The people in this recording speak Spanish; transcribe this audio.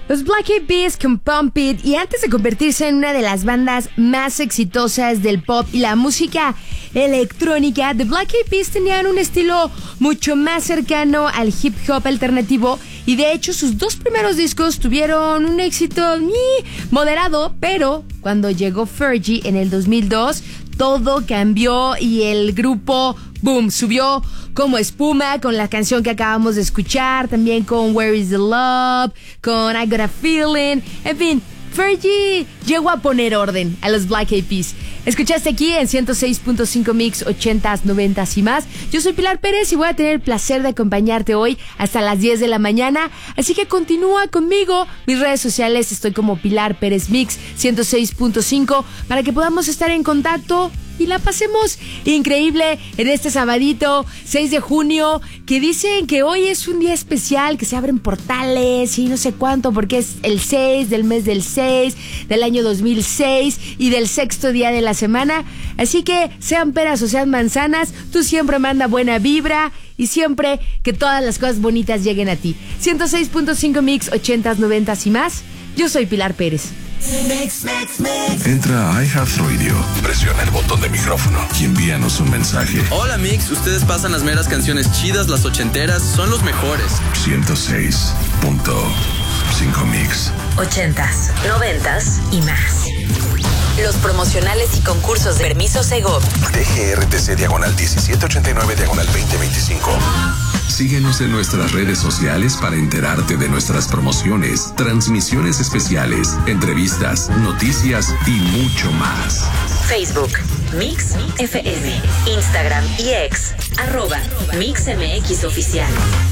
Los Black Eyed Peas con Pump It, y antes de convertirse en una de las bandas más exitosas del pop y la música electrónica, The Black Eyed Peas tenían un estilo mucho más cercano al hip hop alternativo, y de hecho sus dos primeros discos tuvieron un éxito moderado, pero cuando llegó Fergie en el 2002, todo cambió y el grupo, boom, subió como espuma con la canción que acabamos de escuchar, también con Where is the Love, con I Got a Feeling, en fin, Fergie llegó a poner orden a los Black Eyed Peas. Escuchaste aquí en 106.5 Mix 80s, 90s y más. Yo soy Pilar Pérez y voy a tener el placer de acompañarte hoy hasta las 10 de la mañana. Así que continúa conmigo. Mis redes sociales, estoy como Pilar Pérez Mix 106.5 para que podamos estar en contacto y la pasemos increíble en este sabadito 6 de junio, que dicen que hoy es un día especial, que se abren portales y no sé cuánto, porque es el 6 del mes del 6 del año 2006 y del sexto día de la semana. Así que sean peras o sean manzanas, tú siempre manda buena vibra y siempre que todas las cosas bonitas lleguen a ti. 106.5 Mix 80s, 90s y más. Yo soy Pilar Pérez. Entra a iHeartRadio, presiona el botón de micrófono y envíanos un mensaje. Hola Mix, ustedes pasan las meras canciones chidas, las ochenteras, son los mejores. 106.5 Mix 80s, 90s y más. Los promocionales y concursos de permiso Segov. DGRTC/1789/2025. Síguenos en nuestras redes sociales para enterarte de nuestras promociones, transmisiones especiales, entrevistas, noticias y mucho más. Facebook, Mix FM, Instagram y X, @MixMX Oficial.